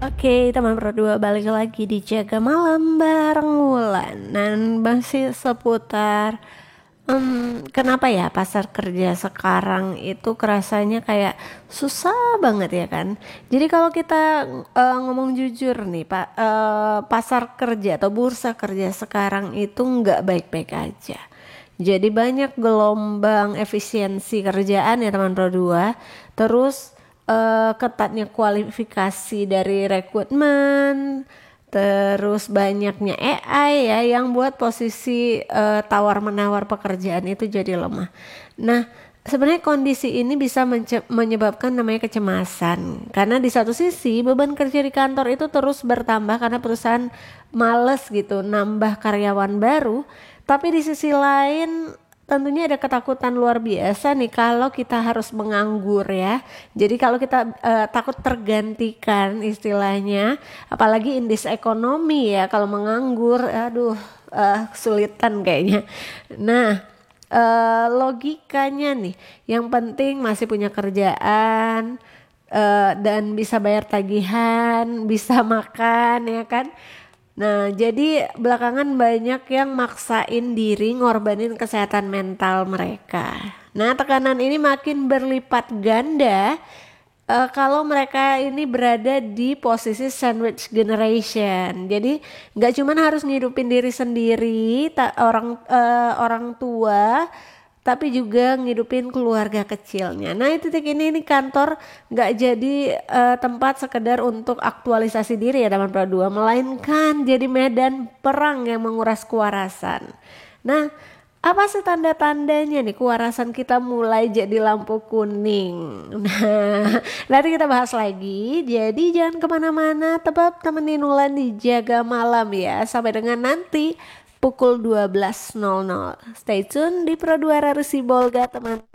Oke, teman berdua balik lagi di Jaga Malam bareng Wulan. Dan masih seputar kenapa ya pasar kerja sekarang itu kerasanya kayak susah banget ya kan. Jadi kalau kita ngomong jujur nih Pak, pasar kerja atau bursa kerja sekarang itu nggak baik-baik aja. Jadi banyak gelombang efisiensi kerjaan ya teman Pro 2. Terus ketatnya kualifikasi dari rekrutmen, terus banyaknya AI ya yang buat posisi tawar-menawar pekerjaan itu jadi lemah. Nah, sebenarnya kondisi ini bisa menyebabkan namanya kecemasan. Karena di satu sisi beban kerja di kantor itu terus bertambah karena perusahaan males gitu nambah karyawan baru, tapi di sisi lain tentunya ada ketakutan luar biasa nih kalau kita harus menganggur ya. Jadi kalau kita takut tergantikan istilahnya, apalagi indeks ekonomi ya kalau menganggur, aduh kesulitan kayaknya. Nah, logikanya nih, yang penting masih punya kerjaan dan bisa bayar tagihan, bisa makan ya kan. Nah, jadi belakangan banyak yang maksain diri ngorbanin kesehatan mental mereka. Nah, tekanan ini makin berlipat ganda kalau mereka ini berada di posisi sandwich generation. Jadi nggak cuman harus ngidupin diri sendiri, orang tua, tapi juga ngidupin keluarga kecilnya. Nah, titik ini kantor nggak jadi tempat sekedar untuk aktualisasi diri ya teman Pro 2, melainkan jadi medan perang yang menguras kewarasan. Nah, apa sih tanda-tandanya nih kewarasan kita mulai jadi lampu kuning? Nah, nanti kita bahas lagi. Jadi jangan kemana-mana, tetap temenin Ulan di Jaga Malam ya. Sampai dengan nanti pukul 12.00. Stay tune di Pro 2 Rarisi Bolga teman.